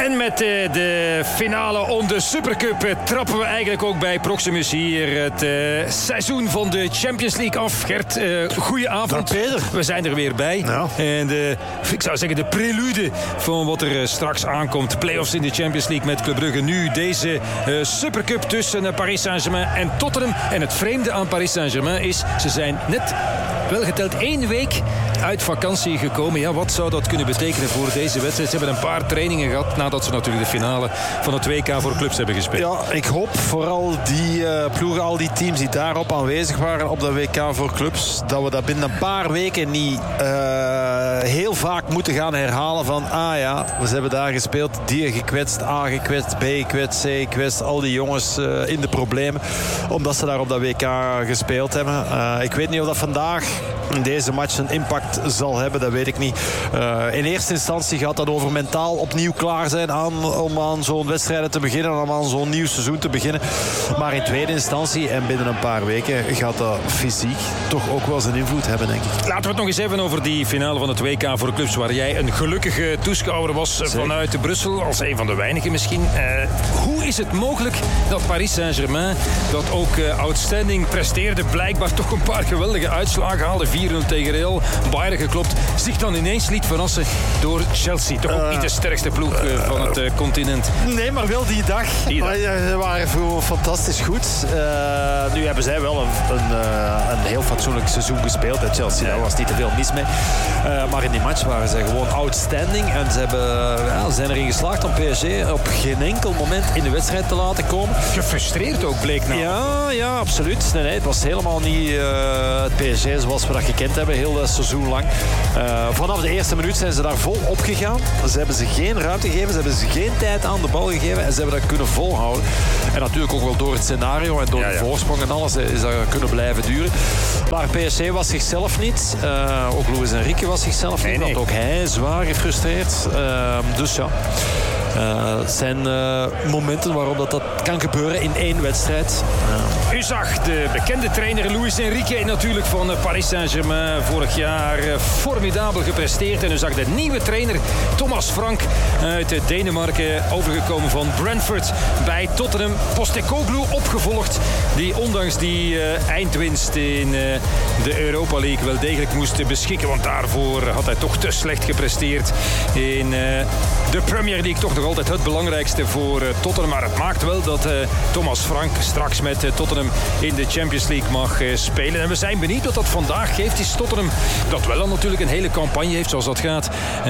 En met de finale om de Supercup trappen we eigenlijk ook bij Proximus hier het seizoen van de Champions League af. Gert, goeie avond. Peter. We zijn er weer bij. Nou. En ik zou zeggen de prelude van wat er straks aankomt. Playoffs in de Champions League met Club Brugge. Nu deze Supercup tussen Paris Saint-Germain en Tottenham. En het vreemde aan Paris Saint-Germain is, ze zijn net wel geteld 1 week uit vakantie gekomen. Ja, wat zou dat kunnen betekenen voor deze wedstrijd? Ze hebben een paar trainingen gehad nadat ze natuurlijk de finale van het WK voor clubs hebben gespeeld. Ja, ik hoop vooral die ploegen, al die teams die daarop aanwezig waren op dat WK voor clubs, dat we dat binnen een paar weken niet heel vaak moeten gaan herhalen van we hebben daar gespeeld, die gekwetst, A gekwetst, B gekwetst, C gekwetst, al die jongens in de problemen, omdat ze daar op dat WK gespeeld hebben. Ik weet niet of dat vandaag in deze match een impact zal hebben, dat weet ik niet. In eerste instantie gaat dat over mentaal opnieuw klaar zijn om aan zo'n wedstrijden te beginnen, om aan zo'n nieuw seizoen te beginnen. Maar in tweede instantie en binnen een paar weken gaat dat fysiek toch ook wel zijn invloed hebben, denk ik. Laten we het nog eens hebben over die finale van het WK voor clubs, waar jij een gelukkige toeschouwer was vanuit Brussel, als een van de weinigen misschien. Hoe is het mogelijk dat Paris Saint-Germain, dat ook outstanding presteerde, blijkbaar toch een paar geweldige uitslagen haalde, 4-0 tegen Real, Bayern geklopt, zich dan ineens liet verrassen door Chelsea. Toch ook niet de sterkste ploeg van het continent. Nee, maar wel die dag. Ze waren fantastisch goed. Nu hebben zij wel een heel fatsoenlijk seizoen gespeeld bij Chelsea. Daar was niet te veel mis mee. Maar in die match waren ze gewoon outstanding. En ze zijn erin geslaagd om PSG op geen enkel moment in de wedstrijd te laten komen. Gefrustreerd ook, bleek nou. Ja, absoluut. Nee, het was helemaal niet het PSG zoals we dat gekend hebben. Heel dat seizoen lang. Vanaf de eerste minuut zijn ze daar vol opgegaan. Ze hebben ze geen ruimte gegeven. Ze hebben ze geen tijd aan de bal gegeven. En ze hebben dat kunnen volhouden. En natuurlijk ook wel door het scenario en door de voorsprong en alles is dat kunnen blijven duren. Maar PSG was zichzelf niet. Ook Luis Enrique was zichzelf niet. Want ook hij zwaar gefrustreerd. Dus ja. Het zijn momenten waarop dat kan gebeuren in 1 wedstrijd. U zag de bekende trainer Luis Enrique natuurlijk van Paris Saint-Germain vorig jaar formidabel gepresteerd. En u zag de nieuwe trainer Thomas Frank uit Denemarken, overgekomen van Brentford bij Tottenham. Postecoglou opgevolgd, die ondanks die eindwinst in de Europa League wel degelijk moest beschikken. Want daarvoor had hij toch te slecht gepresteerd in de Premier League. Toch nog altijd het belangrijkste voor Tottenham. Maar het maakt wel dat Thomas Frank straks met Tottenham in de Champions League mag spelen. En we zijn benieuwd wat dat vandaag geeft. Is Tottenham dat wel al natuurlijk een hele campagne heeft zoals dat gaat.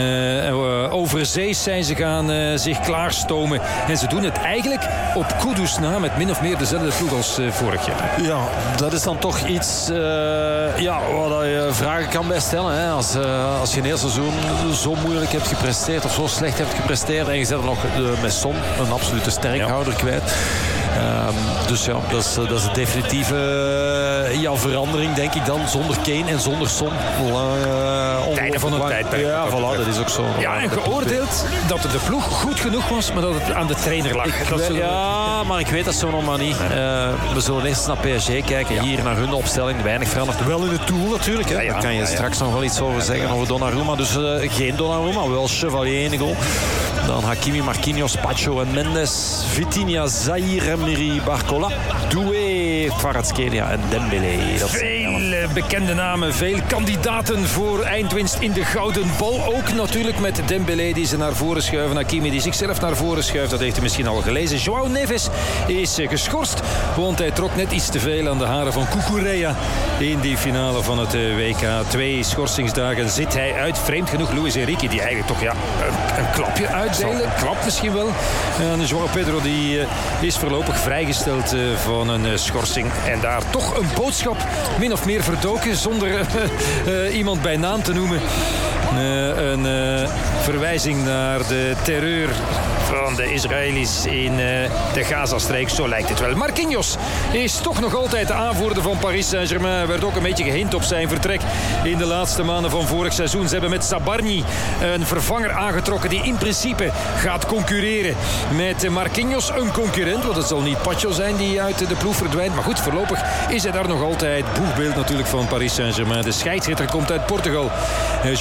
Over zees zijn ze gaan zich klaarstomen. En ze doen het eigenlijk op Kudus na met min of meer dezelfde ploeg als vorig jaar. Ja, dat is dan toch iets waar je vragen kan bij stellen. Hè? Als je een heel seizoen zo moeilijk hebt gepresteerd of zo slecht hebt gepresteerd en je zet er nog met Son, een absolute sterkhouder kwijt. Dus ja, dat is een definitieve verandering, denk ik dan. Zonder Kane en zonder Son. Tijden van het tijdperk. Ja, voilà, dat is ook zo. Ja, en geoordeeld dat de ploeg goed genoeg was, maar dat het aan de trainer lag. Maar ik weet dat zo nog maar niet. We zullen eerst naar PSG kijken. Hier naar hun opstelling. Weinig veranderd. Wel in het doel natuurlijk. Hè. Daar kan je straks nog wel iets over zeggen over Donnarumma. Dus geen Donnarumma, wel Chevalier in de goal. Dan Hakimi, Marquinhos, Pacho en Mendes. Vitinha, Zaïre, Emery, Barcola, Doué, Kvaratskhelia en Dembélé. Veel bekende namen, veel kandidaten voor eindwinst in de gouden bal. Ook natuurlijk met Dembélé die ze naar voren schuiven. Hakimi die zichzelf naar voren schuift, dat heeft u misschien al gelezen. João Neves is geschorst, want hij trok net iets te veel aan de haren van Cucurella in die finale van het WK. 2 schorsingsdagen zit hij uit. Vreemd genoeg Luis Enrique, die eigenlijk toch een klapje uitdelen. Een klap misschien wel. En João Pedro die is voorlopig vrijgesteld van een schorsing. En daar toch een boodschap min of meer verdoken zonder iemand bij naam te noemen. Een verwijzing naar de terreur van de Israëli's in de Gazastreek. Zo lijkt het wel. Marquinhos is toch nog altijd de aanvoerder van Paris Saint-Germain. Er werd ook een beetje gehint op zijn vertrek in de laatste maanden van vorig seizoen. Ze hebben met Sabarni een vervanger aangetrokken die in principe gaat concurreren met Marquinhos. Een concurrent, want het zal niet Pacho zijn die uit de ploeg verdwijnt. Maar goed, voorlopig is hij daar nog altijd boegbeeld natuurlijk van Paris Saint-Germain. De scheidsrechter komt uit Portugal. João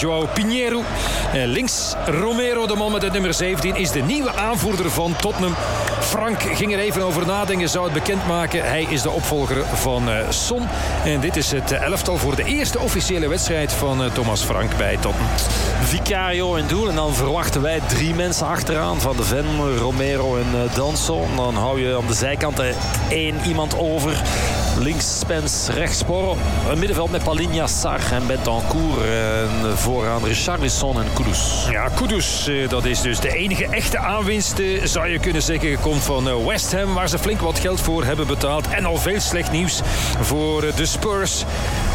Pinheiro. Links Romero, de man met het nummer 17, is de nieuwe aanvoerder van Tottenham. Frank ging er even over nadenken, zou het bekendmaken. Hij is de opvolger van Son. En dit is het elftal voor de eerste officiële wedstrijd van Thomas Frank bij Tottenham. Vicario in doel. En dan verwachten wij 3 mensen achteraan. Van de Ven, Romero en Danso. Dan hou je aan de zijkanten 1 iemand over. Links Spence, rechts Porro. Een middenveld met Palinha, Sarr en Bentancur. En vooraan Richarlison en Kudus. Ja, Kudus, dat is dus de enige echte aanwinst, zou je kunnen zeggen. Komt van West Ham, waar ze flink wat geld voor hebben betaald. En al veel slecht nieuws voor de Spurs.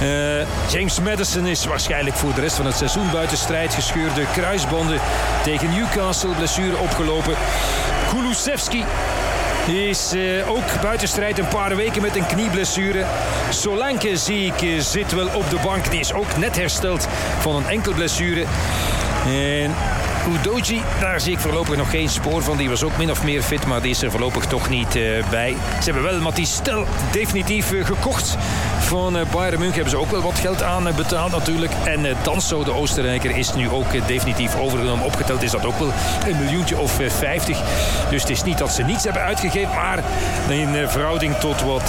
James Maddison is waarschijnlijk voor de rest van het seizoen buiten strijd. Gescheurde kruisbanden tegen Newcastle, blessure opgelopen. Kulusevski is ook buiten strijd een paar weken met een knieblessure. Solanke zie ik zit wel op de bank. Die is ook net hersteld van een enkel blessure. En Udogie, daar zie ik voorlopig nog geen spoor van. Die was ook min of meer fit, maar die is er voorlopig toch niet bij. Ze hebben wel Matthijs Stel definitief gekocht. Van Bayern München hebben ze ook wel wat geld aan betaald natuurlijk. En Danso, de Oostenrijker, is nu ook definitief overgenomen. Opgeteld is dat ook wel een miljoentje of 50. Dus het is niet dat ze niets hebben uitgegeven, maar in verhouding tot wat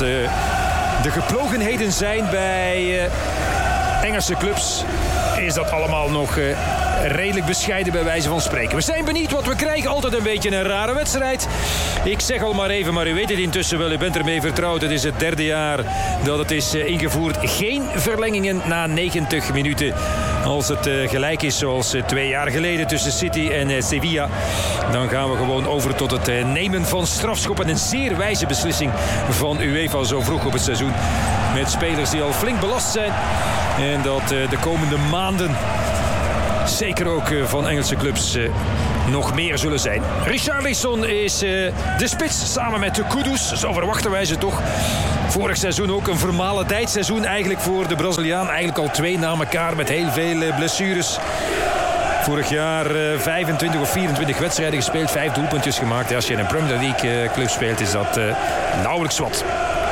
de geplogenheden zijn bij Engelse clubs, is dat allemaal nog redelijk bescheiden bij wijze van spreken. We zijn benieuwd wat we krijgen. Altijd een beetje een rare wedstrijd. Ik zeg al maar even, maar u weet het intussen wel. U bent ermee vertrouwd. Het is het 3e jaar dat het is ingevoerd. Geen verlengingen na 90 minuten. Als het gelijk is zoals 2 jaar geleden tussen City en Sevilla, dan gaan we gewoon over tot het nemen van strafschoppen. Een zeer wijze beslissing van UEFA zo vroeg op het seizoen. Met spelers die al flink belast zijn. En dat de komende maanden zeker ook van Engelse clubs nog meer zullen zijn. Richarlison is de spits samen met de Kudus. Zo verwachten wij ze toch. Vorig seizoen ook een vermalendijд seizoen eigenlijk voor de Braziliaan. Eigenlijk al 2 na elkaar met heel veel blessures. Vorig jaar 25 of 24 wedstrijden gespeeld, 5 doelpuntjes gemaakt. Als je in een Premier League club speelt, is dat nauwelijks wat.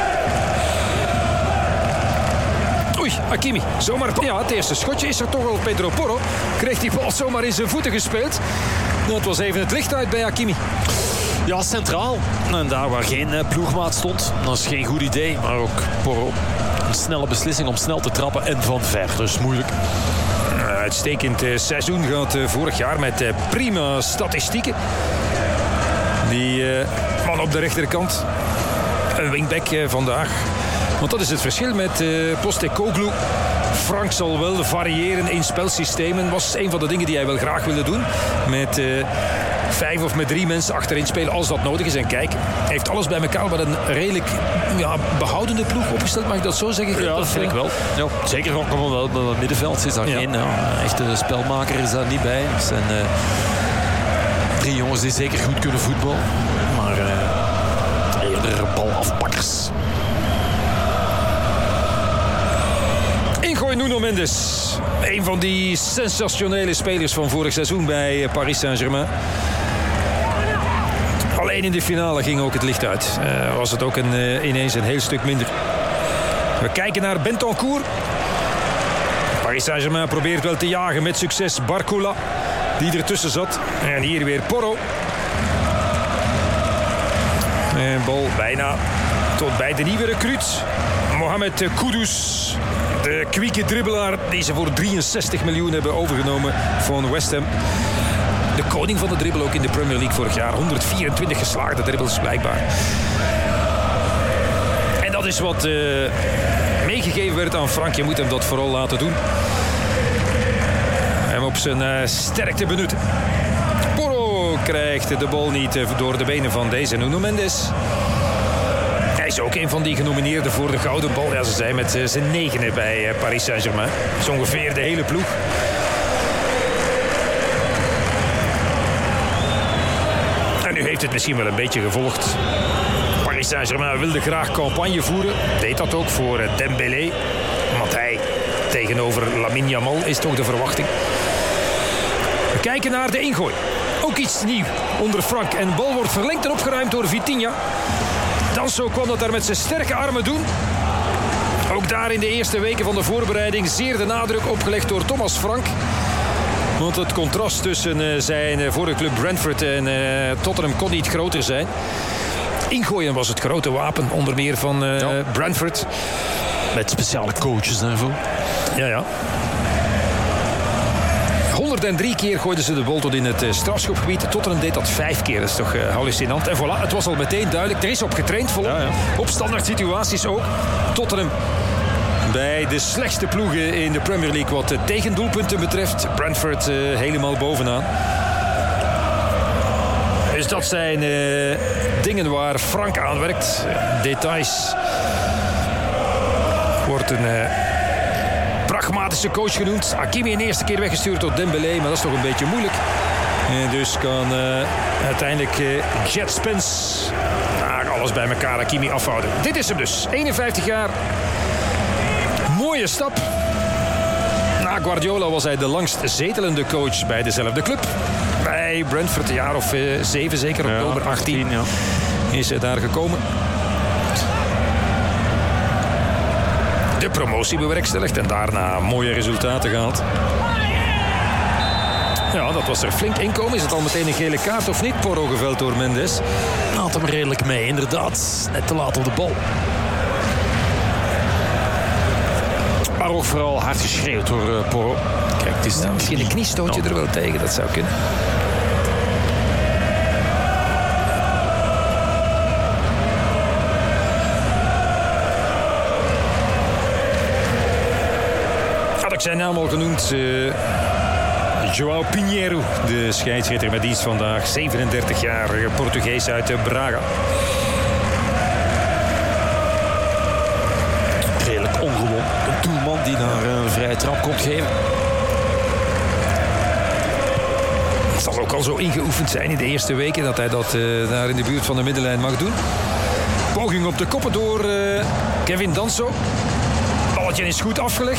Hakimi, zomaar. Ja, het eerste schotje is er toch al. Pedro Porro kreeg die bal zomaar in zijn voeten gespeeld. Dat was even het licht uit bij Hakimi. Ja, centraal. En daar waar geen ploegmaat stond, dat is geen goed idee. Maar ook Porro, een snelle beslissing om snel te trappen en van ver. Dus moeilijk. Uitstekend seizoen gehad vorig jaar met prima statistieken. Die man op de rechterkant. Een wingback vandaag. Want dat is het verschil met Postecoglou. Frank zal wel variëren in spelsystemen. Was een van de dingen die hij wel graag wilde doen. Met 5 of met 3 mensen achterin spelen als dat nodig is. En kijk, hij heeft alles bij elkaar met een redelijk behoudende ploeg opgesteld. Mag ik dat zo zeggen? Ja, dat vind ik wel. Ja, zeker ook wel het middenveld is daar geen echte spelmaker is daar niet bij. Het zijn 3 jongens die zeker goed kunnen voetballen. Maar eerder balafpakkers. Ingooi Nuno Mendes. Een van die sensationele spelers van vorig seizoen bij Paris Saint-Germain. Alleen in de finale ging ook het licht uit. Was het ook ineens een heel stuk minder. We kijken naar Bentancur. Paris Saint-Germain probeert wel te jagen met succes. Barcola, die ertussen zat. En hier weer Porro. En bal bijna tot bij de nieuwe recruut. Mohamed Kudus. De kwieke dribbelaar die ze voor 63 miljoen hebben overgenomen van West Ham. De koning van de dribbel ook in de Premier League vorig jaar. 124 geslaagde dribbels blijkbaar. En dat is wat meegegeven werd aan Frank. Je moet hem dat vooral laten doen. Hem op zijn sterkte benutten. Porro krijgt de bal niet door de benen van deze Nuno Mendes. Hij is ook een van die genomineerden voor de Gouden Bal. Ja, ze zijn met z'n 9 bij Paris Saint-Germain. Dat is ongeveer de hele ploeg. En nu heeft het misschien wel een beetje gevolgd. Paris Saint-Germain wilde graag campagne voeren. Deed dat ook voor Dembélé. Want hij tegenover Lamine Yamal is toch de verwachting. We kijken naar de ingooi. Ook iets nieuw onder Frank. En de bal wordt verlengd en opgeruimd door Vitinha. Danso kwam dat daar met zijn sterke armen doen. Ook daar in de eerste weken van de voorbereiding zeer de nadruk opgelegd door Thomas Frank. Want het contrast tussen zijn vorige club Brentford en Tottenham kon niet groter zijn. Ingooien was het grote wapen, onder meer van Brentford. Met speciale coaches daarvoor. Ja. 103 keer gooiden ze de bal tot in het strafschopgebied. Tottenham deed dat 5 keer. Dat is toch hallucinant. En voilà, het was al meteen duidelijk. Er is op getraind, volop. Ja. Op standaard situaties ook. Tottenham bij de slechtste ploegen in de Premier League wat tegendoelpunten betreft. Brentford helemaal bovenaan. Dus dat zijn dingen waar Frank aan werkt. Details. Wordt een pragmatische coach genoemd. Hakimi in de eerste keer weggestuurd door Dembélé, maar dat is toch een beetje moeilijk. En dus kan uiteindelijk Jet Spence alles bij elkaar Hakimi afhouden. Dit is hem dus. 51 jaar. Mooie stap. Na Guardiola was hij de langst zetelende coach bij dezelfde club. Bij Brentford, een jaar of 7 zeker. Oktober 18 is hij daar gekomen. De promotie bewerkstelligd en daarna mooie resultaten gehaald. Ja, dat was er flink inkomen. Is het al meteen een gele kaart of niet? Porro geveld door Mendes. Haalt hem redelijk mee, inderdaad. Net te laat op de bal. Maar ook vooral hard geschreeuwd door Porro. Kijk, het is misschien een kniestootje er wel tegen. Dat zou kunnen. Ik zijn naam al genoemd. João Pinheiro, de scheidsrechter met dienst vandaag. 37-jarige Portugees uit Braga. Redelijk ongewoon. Een doelman die naar een vrije trap komt geven. Het zal ook al zo ingeoefend zijn in de eerste weken dat hij dat daar in de buurt van de middenlijn mag doen. Poging op de koppen door Kevin Danso. Balletje is goed afgelegd.